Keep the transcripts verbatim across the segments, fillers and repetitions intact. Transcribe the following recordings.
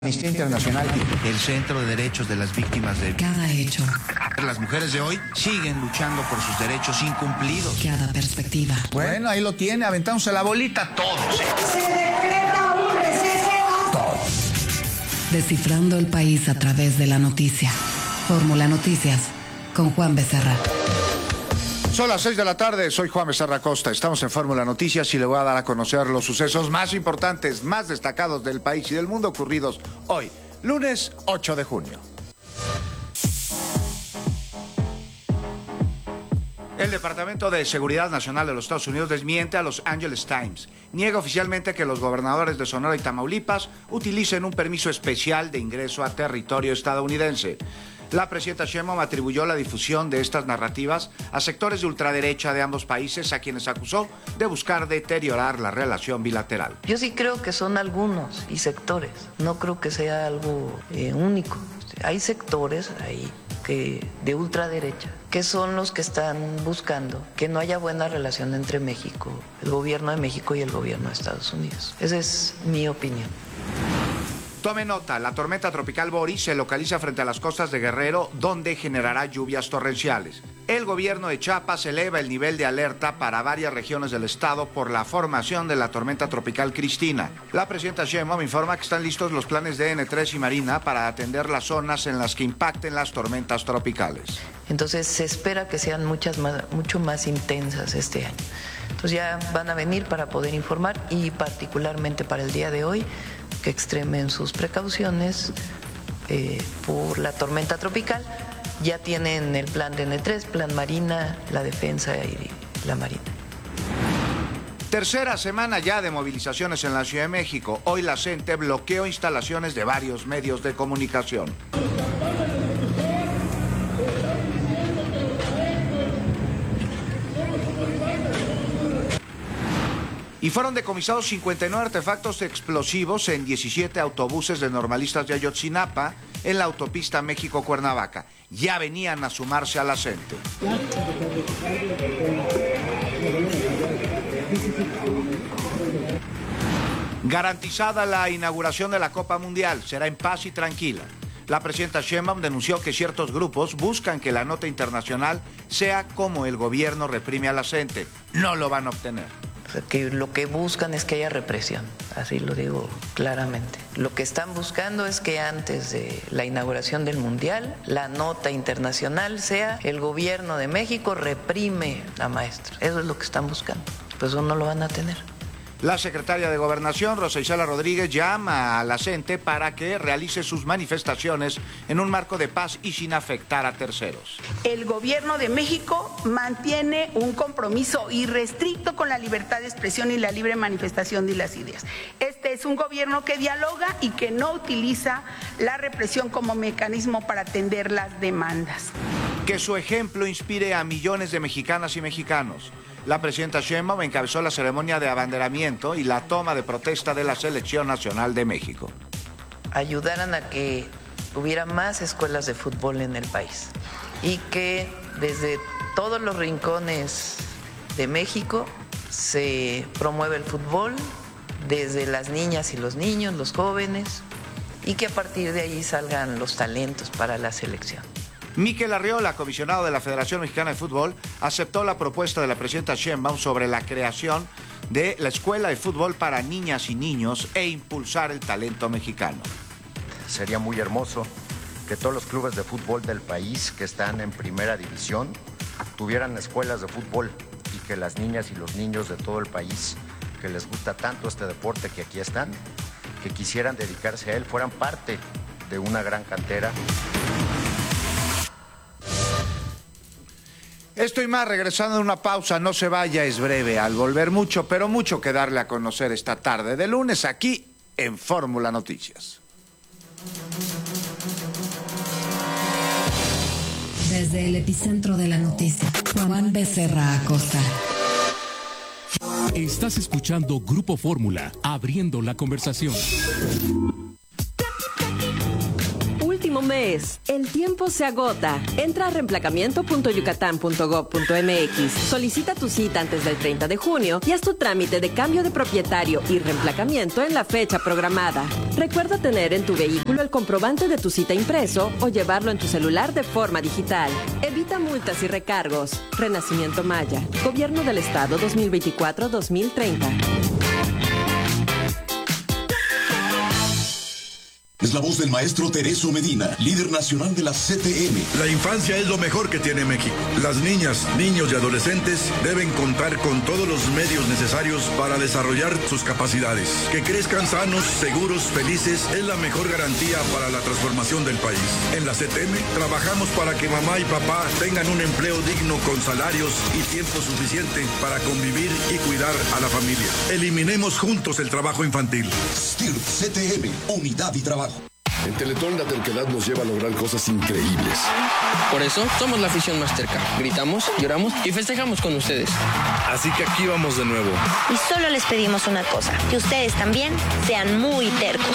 Amnistía Internacional, el Centro de Derechos de las Víctimas de... Cada hecho. Las mujeres de hoy siguen luchando por sus derechos incumplidos. Cada perspectiva. Bueno, ahí lo tiene, aventándose la bolita todos. ¿eh? Se decreta un receso. Todos. Descifrando el país a través de la noticia. Fórmula Noticias, con Juan Becerra. Son las seis de la tarde, soy Juan Becerra Costa, estamos en Fórmula Noticias y le voy a dar a conocer los sucesos más importantes, más destacados del país y del mundo ocurridos hoy, lunes ocho de junio. El Departamento de Seguridad Nacional de los Estados Unidos desmiente a Los Angeles Times. Niega oficialmente que los gobernadores de Sonora y Tamaulipas utilicen un permiso especial de ingreso a territorio estadounidense. La presidenta Sheinbaum atribuyó la difusión de estas narrativas a sectores de ultraderecha de ambos países, a quienes acusó de buscar deteriorar la relación bilateral. Yo sí creo que son algunos y sectores, no creo que sea algo eh, único. Hay sectores ahí que, de ultraderecha que son los que están buscando que no haya buena relación entre México, el gobierno de México y el gobierno de Estados Unidos. Esa es mi opinión. Tome nota, la tormenta tropical Boris se localiza frente a las costas de Guerrero, donde generará lluvias torrenciales. El gobierno de Chiapas eleva el nivel de alerta para varias regiones del estado por la formación de la tormenta tropical Cristina. La presidenta Sheinbaum informa que están listos los planes de ene tres y Marina para atender las zonas en las que impacten las tormentas tropicales. Entonces se espera que sean muchas más, mucho más intensas este año. Entonces ya van a venir para poder informar y particularmente para el día de hoy que extremen sus precauciones eh, por la tormenta tropical. Ya tienen el plan de ene tres, plan Marina, la defensa y la Marina. Tercera semana ya de movilizaciones en la Ciudad de México. Hoy la CENTE bloqueó instalaciones de varios medios de comunicación. Y fueron decomisados cincuenta y nueve artefactos explosivos en diecisiete autobuses de normalistas de Ayotzinapa en la autopista México-Cuernavaca. Ya venían a sumarse a la CENTE. Garantizada la inauguración de la Copa Mundial, será en paz y tranquila. La presidenta Sheinbaum denunció que ciertos grupos buscan que la nota internacional sea como el gobierno reprime a la CENTE. No lo van a obtener. Que lo que buscan es que haya represión, así lo digo claramente. Lo que están buscando es que antes de la inauguración del Mundial, la nota internacional sea el gobierno de México reprime a maestros. Eso es lo que están buscando, pues eso no lo van a tener. La secretaria de Gobernación, Rosa Isela Rodríguez, llama a la CENTE para que realice sus manifestaciones en un marco de paz y sin afectar a terceros. El gobierno de México mantiene un compromiso irrestricto con la libertad de expresión y la libre manifestación de las ideas. Este es un gobierno que dialoga y que no utiliza la represión como mecanismo para atender las demandas. Que su ejemplo inspire a millones de mexicanas y mexicanos. La presidenta Sheinbaum encabezó la ceremonia de abanderamiento y la toma de protesta de la Selección Nacional de México. Ayudaran a que hubiera más escuelas de fútbol en el país y que desde todos los rincones de México se promueva el fútbol, desde las niñas y los niños, los jóvenes, y que a partir de ahí salgan los talentos para la selección. Miquel Arriola, comisionado de la Federación Mexicana de Fútbol, aceptó la propuesta de la presidenta Sheinbaum sobre la creación de la Escuela de Fútbol para niñas y niños e impulsar el talento mexicano. Sería muy hermoso que todos los clubes de fútbol del país que están en primera división tuvieran escuelas de fútbol y que las niñas y los niños de todo el país que les gusta tanto este deporte que aquí están, que quisieran dedicarse a él, fueran parte de una gran cantera. Esto y más, regresando de una pausa, no se vaya, es breve. Al volver mucho, pero mucho que darle a conocer esta tarde de lunes aquí en Fórmula Noticias. Desde el epicentro de la noticia, Juan Becerra Acosta. Estás escuchando Grupo Fórmula, abriendo la conversación. Último último mes. El tiempo se agota. Entra a reemplacamiento punto yucatán punto gob punto mx. Solicita tu cita antes del treinta de junio y haz tu trámite de cambio de propietario y reemplacamiento en la fecha programada. Recuerda tener en tu vehículo el comprobante de tu cita impreso o llevarlo en tu celular de forma digital. Evita multas y recargos. Renacimiento Maya. Gobierno del Estado dos mil veinticuatro a dos mil treinta. Es la voz del maestro Tereso Medina, líder nacional de la C T M. La infancia es lo mejor que tiene México. Las niñas, niños y adolescentes deben contar con todos los medios necesarios para desarrollar sus capacidades. Que crezcan sanos, seguros, felices es la mejor garantía para la transformación del país. En la C T M trabajamos para que mamá y papá tengan un empleo digno con salarios y tiempo suficiente para convivir y cuidar a la familia. Eliminemos juntos el trabajo infantil. S T I R P C T M, unidad y trabajo. En Teletón la terquedad nos lleva a lograr cosas increíbles. Por eso somos la afición más terca. Gritamos, lloramos y festejamos con ustedes. Así que aquí vamos de nuevo. Y solo les pedimos una cosa, que ustedes también sean muy tercos.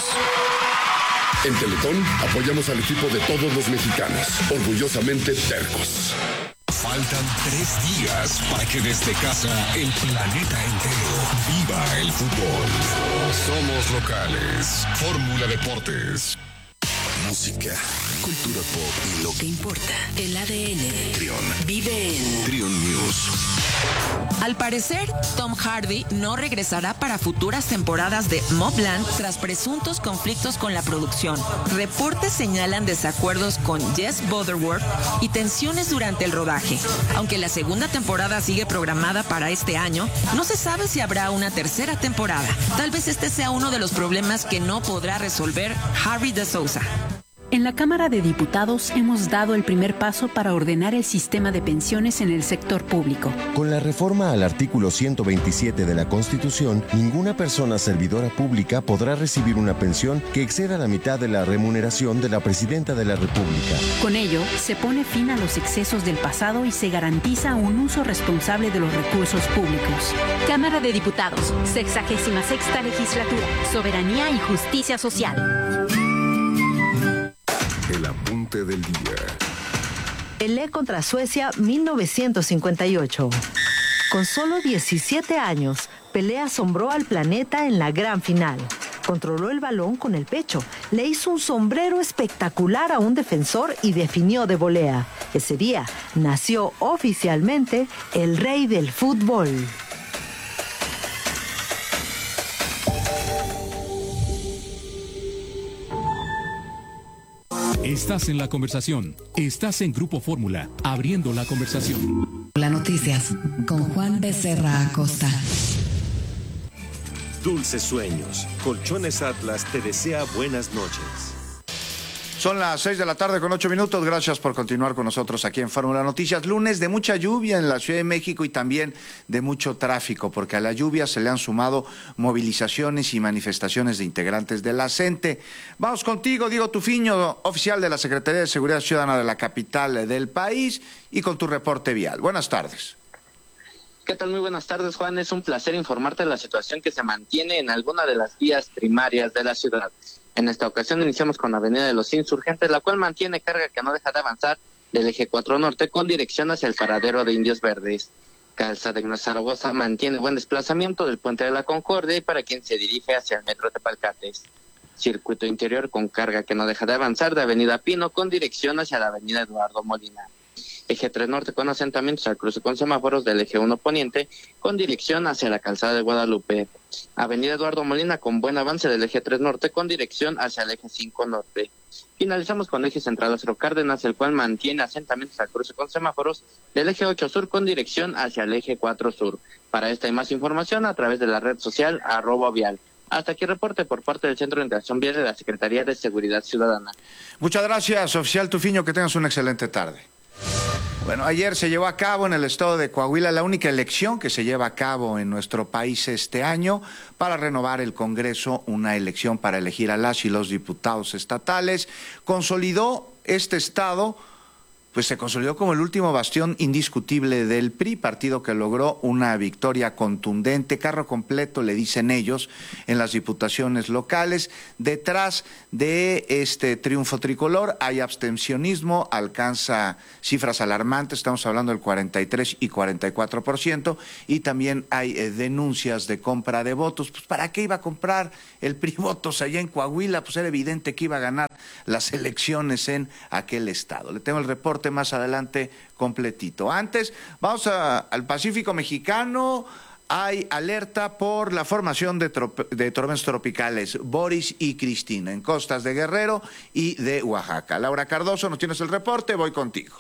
En Teletón apoyamos al equipo de todos los mexicanos, orgullosamente tercos. Faltan tres días para que desde casa el planeta entero viva el fútbol. Somos locales. Fórmula Deportes. Música, cultura pop y lo que importa. El A D N. Trion. Vive en Trion News. Al parecer, Tom Hardy no regresará para futuras temporadas de Mobland tras presuntos conflictos con la producción. Reportes señalan desacuerdos con Jess Butterworth y tensiones durante el rodaje. Aunque la segunda temporada sigue programada para este año, no se sabe si habrá una tercera temporada. Tal vez este sea uno de los problemas que no podrá resolver Harry de Sousa. En la Cámara de Diputados hemos dado el primer paso para ordenar el sistema de pensiones en el sector público. Con la reforma al artículo ciento veintisiete de la Constitución, ninguna persona servidora pública podrá recibir una pensión que exceda la mitad de la remuneración de la Presidenta de la República. Con ello, se pone fin a los excesos del pasado y se garantiza un uso responsable de los recursos públicos. Cámara de Diputados, sexagésima sexta legislatura, soberanía y justicia social. El apunte del día. Pelé contra Suecia mil novecientos cincuenta y ocho. Con solo diecisiete años, Pelé asombró al planeta en la gran final. Controló el balón con el pecho, le hizo un sombrero espectacular a un defensor y definió de volea. Ese día nació oficialmente el rey del fútbol. Estás en la conversación. Estás en Grupo Fórmula, abriendo la conversación. Las noticias con Juan Becerra Acosta. Dulces sueños. Colchones Atlas te desea buenas noches. Son las seis de la tarde con ocho minutos. Gracias por continuar con nosotros aquí en Fórmula Noticias. Lunes de mucha lluvia en la Ciudad de México y también de mucho tráfico, porque a la lluvia se le han sumado movilizaciones y manifestaciones de integrantes de la CENTE. Vamos contigo, Diego Tufiño, oficial de la Secretaría de Seguridad Ciudadana de la capital del país, y con tu reporte vial. Buenas tardes. ¿Qué tal? Muy buenas tardes, Juan. Es un placer informarte de la situación que se mantiene en alguna de las vías primarias de la ciudad. En esta ocasión iniciamos con la Avenida de los Insurgentes, la cual mantiene carga que no deja de avanzar del eje cuatro Norte con dirección hacia el paradero de Indios Verdes. Calzada Ignacio Zaragoza mantiene buen desplazamiento del Puente de la Concordia y para quien se dirige hacia el Metro Tepalcates. Circuito interior con carga que no deja de avanzar de Avenida Pino con dirección hacia la Avenida Eduardo Molina. Eje tres Norte con asentamientos al cruce con semáforos del eje uno Poniente con dirección hacia la Calzada de Guadalupe. Avenida Eduardo Molina con buen avance del eje tres Norte con dirección hacia el eje cinco Norte. Finalizamos con el eje central Lázaro Cárdenas, el cual mantiene asentamientos al cruce con semáforos del eje ocho Sur con dirección hacia el eje cuatro Sur. Para esta y más información a través de la red social arroba vial. Hasta aquí reporte por parte del Centro de Interacción Vial de la Secretaría de Seguridad Ciudadana. Muchas gracias, oficial Tufiño, que tengas una excelente tarde. Bueno, ayer se llevó a cabo en el estado de Coahuila la única elección que se lleva a cabo en nuestro país este año para renovar el Congreso, una elección para elegir a las y los diputados estatales. Consolidó este estado pues se consolidó como el último bastión indiscutible del P R I, partido que logró una victoria contundente, carro completo, le dicen ellos, en las diputaciones locales. Detrás de este triunfo tricolor hay abstencionismo, alcanza cifras alarmantes, estamos hablando del cuarenta y tres y cuarenta y cuatro por ciento, y también hay eh, denuncias de compra de votos. Pues ¿para qué iba a comprar el P R I votos allá en Coahuila? Pues era evidente que iba a ganar las elecciones en aquel estado. Le tengo el reporte más adelante completito. Antes, vamos a, al Pacífico Mexicano. Hay alerta por la formación de, trop de tormentas tropicales Boris y Cristina en costas de Guerrero y de Oaxaca. Laura Cardoso, ¿nos tienes el reporte? Voy contigo.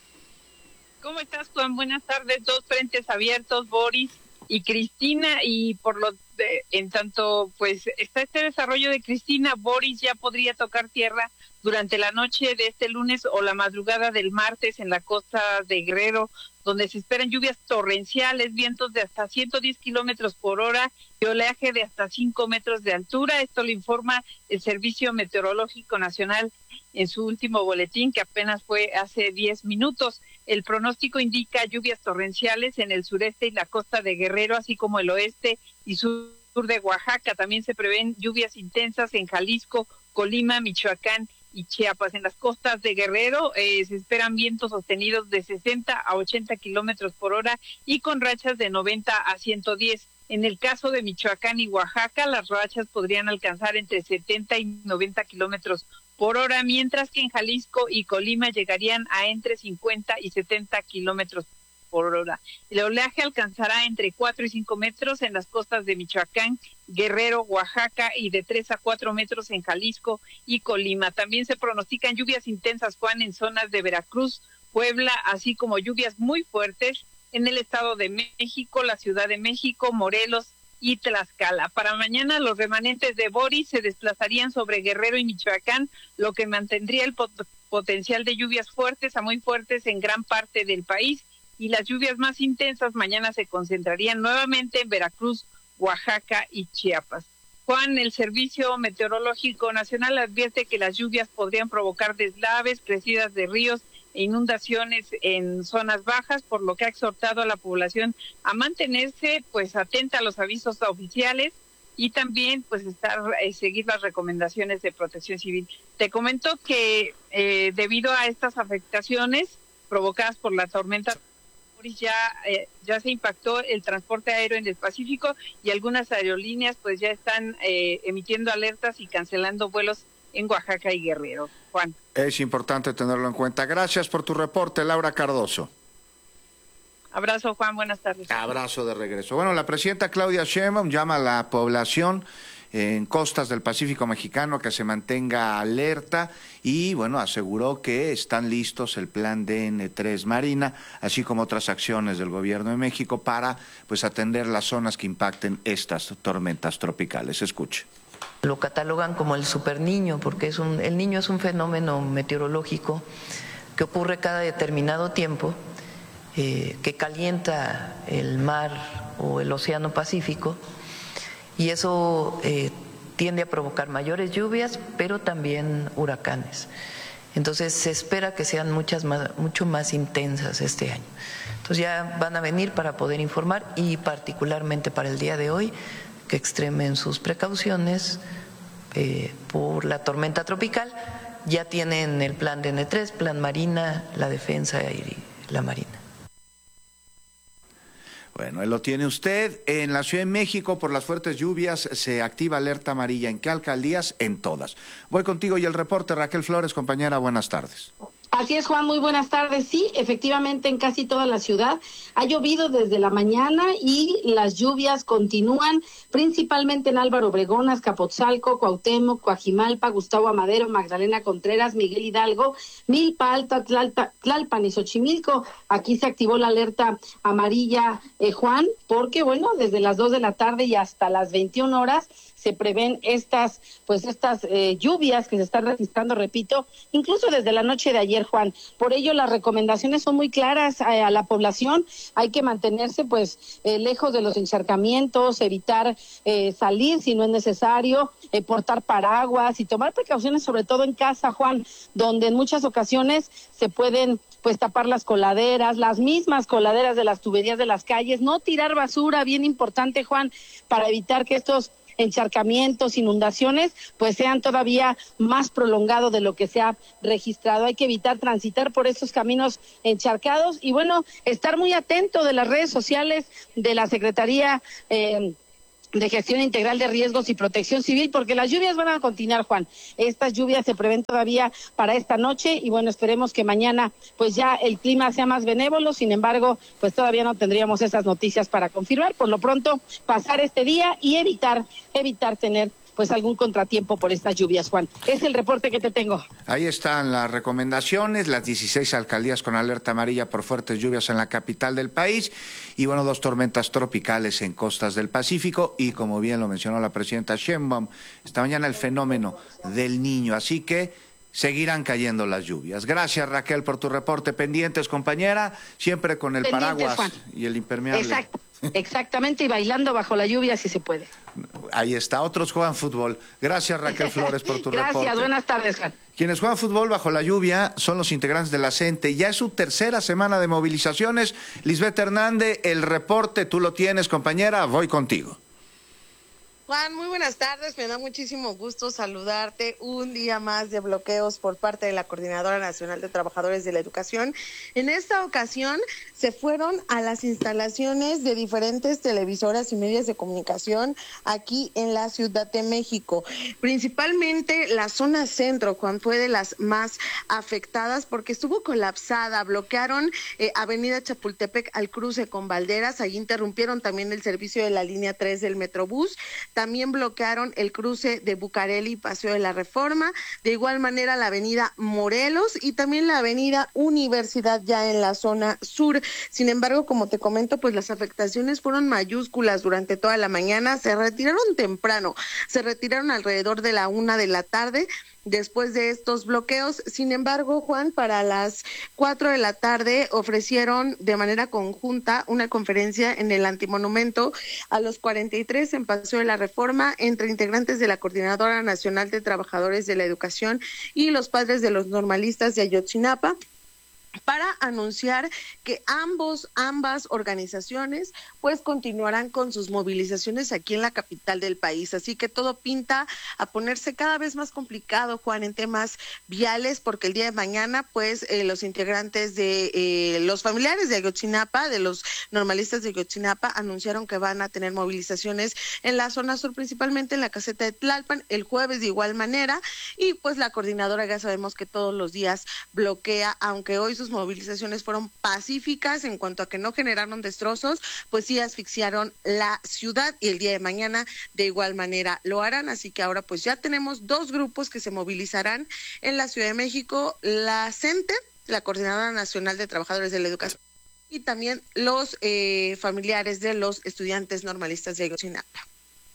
¿Cómo estás, Juan? Buenas tardes. Dos frentes abiertos, Boris y Cristina, y por lo de, en tanto pues está este desarrollo de Cristina, Boris ya podría tocar tierra durante la noche de este lunes o la madrugada del martes en la costa de Guerrero, donde se esperan lluvias torrenciales, vientos de hasta ciento diez kilómetros por hora y oleaje de hasta cinco metros de altura. Esto lo informa el Servicio Meteorológico Nacional en su último boletín, que apenas fue hace diez minutos. El pronóstico indica lluvias torrenciales en el sureste y la costa de Guerrero, así como el oeste y sur de Oaxaca. También se prevén lluvias intensas en Jalisco, Colima, Michoacán y Chiapas. En las costas de Guerrero eh, se esperan vientos sostenidos de sesenta a ochenta kilómetros por hora y con rachas de noventa a ciento diez. En el caso de Michoacán y Oaxaca, las rachas podrían alcanzar entre setenta y noventa kilómetros por hora, mientras que en Jalisco y Colima llegarían a entre cincuenta y setenta kilómetros por hora. El oleaje alcanzará entre cuatro y cinco metros en las costas de Michoacán, Guerrero, Oaxaca y de tres a cuatro metros en Jalisco y Colima. También se pronostican lluvias intensas, Juan, en zonas de Veracruz, Puebla, así como lluvias muy fuertes en el Estado de México, la Ciudad de México, Morelos y Tlaxcala. Para mañana los remanentes de Boris se desplazarían sobre Guerrero y Michoacán, lo que mantendría el pot potencial de lluvias fuertes a muy fuertes en gran parte del país, y las lluvias más intensas mañana se concentrarían nuevamente en Veracruz, Oaxaca y Chiapas. Juan, el Servicio Meteorológico Nacional advierte que las lluvias podrían provocar deslaves, crecidas de ríos e inundaciones en zonas bajas, por lo que ha exhortado a la población a mantenerse pues atenta a los avisos oficiales y también pues estar eh, seguir las recomendaciones de Protección Civil. Te comento que eh, debido a estas afectaciones provocadas por la tormenta ya eh, ya se impactó el transporte aéreo en el Pacífico, y algunas aerolíneas pues ya están eh, emitiendo alertas y cancelando vuelos en Oaxaca y Guerrero. Juan. Es importante tenerlo en cuenta. Gracias por tu reporte, Laura Cardoso. Abrazo, Juan, buenas tardes. Abrazo de regreso. Bueno, la presidenta Claudia Sheinbaum llama a la población en costas del Pacífico Mexicano que se mantenga alerta y, bueno, aseguró que están listos el plan D N tres Marina, así como otras acciones del Gobierno de México para, pues, atender las zonas que impacten estas tormentas tropicales. Escuche. Lo catalogan como el superniño porque es un, el niño es un fenómeno meteorológico que ocurre cada determinado tiempo, eh, que calienta el mar o el océano Pacífico, y eso eh, tiende a provocar mayores lluvias, pero también huracanes. Entonces se espera que sean muchas más, mucho más intensas este año. Entonces ya van a venir para poder informar, y particularmente para el día de hoy, que extremen sus precauciones eh, por la tormenta tropical. Ya tienen el plan D N tres, plan Marina, la defensa y la Marina. Bueno, ahí lo tiene usted. En la Ciudad de México, por las fuertes lluvias, se activa alerta amarilla. ¿En qué alcaldías? En todas. Voy contigo y el reporte, Raquel Flores, compañera, buenas tardes. Así es, Juan, muy buenas tardes. Sí, efectivamente, en casi toda la ciudad ha llovido desde la mañana y las lluvias continúan, principalmente en Álvaro Obregón, Azcapotzalco, Cuauhtémoc, Coajimalpa, Gustavo Amadero, Magdalena Contreras, Miguel Hidalgo, Milpa Alta, Tlalpa, Tlalpan y Xochimilco. Aquí se activó la alerta amarilla, eh, Juan, porque, bueno, desde las dos de la tarde y hasta las veintiuna horas se prevén estas, pues estas eh, lluvias que se están registrando, repito, incluso desde la noche de ayer, Juan. Por ello, las recomendaciones son muy claras a, a la población. Hay que mantenerse, pues, eh, lejos de los encharcamientos, evitar eh, salir si no es necesario, eh, portar paraguas y tomar precauciones, sobre todo en casa, Juan, donde en muchas ocasiones se pueden, pues, tapar las coladeras, las mismas coladeras de las tuberías de las calles, no tirar basura, bien importante, Juan, para evitar que estos encharcamientos, inundaciones, pues sean todavía más prolongados de lo que se ha registrado. Hay que evitar transitar por estos caminos encharcados y, bueno, estar muy atento de las redes sociales de la Secretaría eh, de Gestión Integral de Riesgos y Protección Civil, porque las lluvias van a continuar, Juan. Estas lluvias se prevén todavía para esta noche y, bueno, esperemos que mañana pues ya el clima sea más benévolo. Sin embargo, pues todavía no tendríamos esas noticias para confirmar. Por lo pronto, pasar este día y evitar, evitar tener pues algún contratiempo por estas lluvias, Juan. Es el reporte que te tengo. Ahí están las recomendaciones, las dieciséis alcaldías con alerta amarilla por fuertes lluvias en la capital del país y, bueno, dos tormentas tropicales en costas del Pacífico y, como bien lo mencionó la presidenta Sheinbaum, esta mañana el fenómeno del Niño. Así que seguirán cayendo las lluvias. Gracias, Raquel, por tu reporte. Pendientes, compañera, siempre con el Pendientes, paraguas, Juan. Y el impermeable. Exacto. Exactamente, y bailando bajo la lluvia si se puede. Ahí está, otros juegan fútbol. Gracias, Raquel Flores, por tu Gracias, reporte. Gracias, buenas tardes, Juan. Quienes juegan fútbol bajo la lluvia son los integrantes de la CENTE. Ya es su tercera semana de movilizaciones. Lisbeth Hernández, el reporte, tú lo tienes, compañera, voy contigo. Juan, muy buenas tardes, me da muchísimo gusto saludarte. Un día más de bloqueos por parte de la Coordinadora Nacional de Trabajadores de la Educación. En esta ocasión se fueron a las instalaciones de diferentes televisoras y medios de comunicación aquí en la Ciudad de México. Principalmente la zona centro, Juan, fue de las más afectadas porque estuvo colapsada. Bloquearon eh, Avenida Chapultepec al cruce con Valderas, ahí interrumpieron también el servicio de la línea tres del Metrobús. También bloquearon el cruce de Bucareli y Paseo de la Reforma, de igual manera la avenida Morelos y también la avenida Universidad ya en la zona sur. Sin embargo, como te comento, pues las afectaciones fueron mayúsculas durante toda la mañana, se retiraron temprano, se retiraron alrededor de la una de la tarde, después de estos bloqueos. Sin embargo, Juan, para las cuatro de la tarde ofrecieron de manera conjunta una conferencia en el Antimonumento a los cuarenta y tres en Paseo de la Reforma entre integrantes de la Coordinadora Nacional de Trabajadores de la Educación y los padres de los normalistas de Ayotzinapa, para anunciar que ambos, ambas organizaciones pues continuarán con sus movilizaciones aquí en la capital del país. Así que todo pinta a ponerse cada vez más complicado, Juan, en temas viales, porque el día de mañana pues eh, los integrantes de eh, los familiares de Ayotzinapa, de los normalistas de Ayotzinapa, anunciaron que van a tener movilizaciones en la zona sur, principalmente en la caseta de Tlalpan, el jueves de igual manera, y pues la coordinadora ya sabemos que todos los días bloquea, aunque hoy sus movilizaciones fueron pacíficas en cuanto a que no generaron destrozos, pues sí asfixiaron la ciudad y el día de mañana de igual manera lo harán. Así que ahora pues ya tenemos dos grupos que se movilizarán en la Ciudad de México, la CENTE, la Coordinadora Nacional de Trabajadores de la Educación, y también los eh, familiares de los estudiantes normalistas de Ayotzinapa.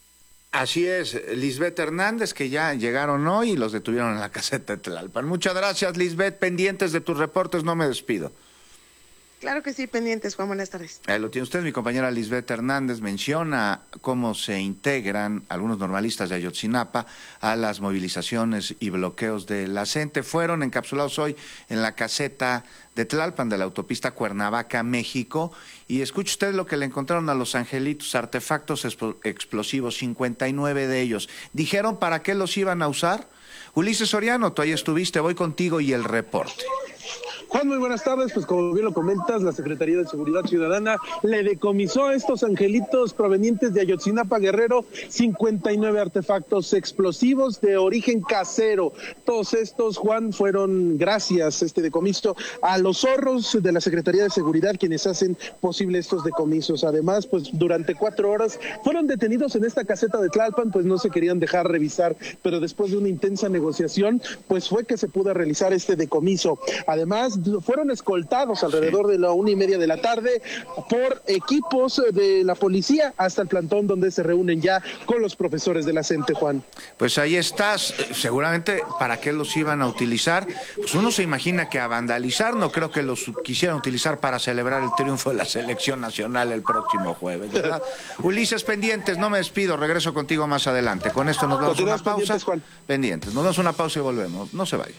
Así es, Lisbeth Hernández, que ya llegaron hoy y los detuvieron en la caseta de Tlalpan. Muchas gracias, Lisbeth, pendientes de tus reportes, no me despido. Claro que sí, pendientes, Juan, buenas tardes. Ahí lo tiene usted, mi compañera Lisbeth Hernández menciona cómo se integran algunos normalistas de Ayotzinapa a las movilizaciones y bloqueos de la CENTE. Fueron encapsulados hoy en la caseta de Tlalpan de la autopista Cuernavaca, México, y escuche usted lo que le encontraron a los angelitos, artefactos explosivos, cincuenta y nueve de ellos. ¿Dijeron para qué los iban a usar? Ulises Soriano, tú ahí estuviste, voy contigo y el reporte. Juan, muy buenas tardes. Pues como bien lo comentas, la Secretaría de Seguridad Ciudadana le decomisó a estos angelitos provenientes de Ayotzinapa, Guerrero, cincuenta y nueve artefactos explosivos de origen casero. Todos estos, Juan, fueron gracias este decomiso a los zorros de la Secretaría de Seguridad, quienes hacen posible estos decomisos. Además, pues durante cuatro horas fueron detenidos en esta caseta de Tlalpan, pues no se querían dejar revisar, pero después de una intensa negociación, pues fue que se pudo realizar este decomiso. Además, fueron escoltados alrededor de la una y media de la tarde por equipos de la policía hasta el plantón donde se reúnen ya con los profesores de la CENTE, Juan. Pues ahí estás, seguramente para qué los iban a utilizar, pues uno se imagina que a vandalizar, no creo que los quisieran utilizar para celebrar el triunfo de la selección nacional el próximo jueves, ¿verdad? Ulises, pendientes, no me despido, regreso contigo más adelante. Con esto nos damos una pausa. Pendientes, Juan. Pendientes, nos damos una pausa y volvemos, no se vaya.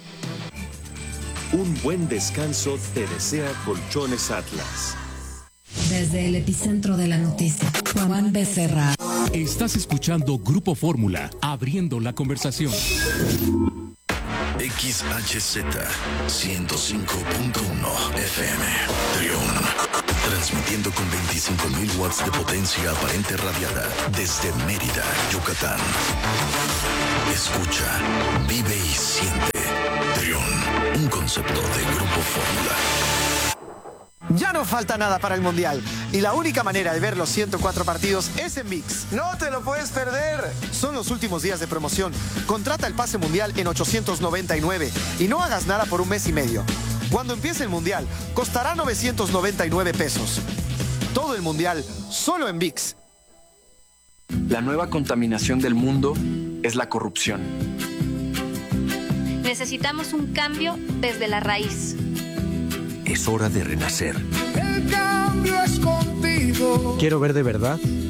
Un buen descanso te desea Colchones Atlas. Desde el epicentro de la noticia, Juan Becerra. Estás escuchando Grupo Fórmula, abriendo la conversación. X H Z ciento cinco punto uno F M, Trión. Transmitiendo con veinticinco mil watts de potencia aparente radiada desde Mérida, Yucatán. Escucha, vive y siente. Trión, un concepto de Grupo Fórmula. Ya no falta nada para el Mundial y la única manera de ver los ciento cuatro partidos es en ViX. ¡No te lo puedes perder! Son los últimos días de promoción. Contrata el pase Mundial en ochocientos noventa y nueve y no hagas nada por un mes y medio. Cuando empiece el Mundial, costará novecientos noventa y nueve pesos. Todo el Mundial, solo en ViX. La nueva contaminación del mundo es la corrupción. Necesitamos un cambio desde la raíz. Es hora de renacer. El cambio es contigo. Quiero ver de verdad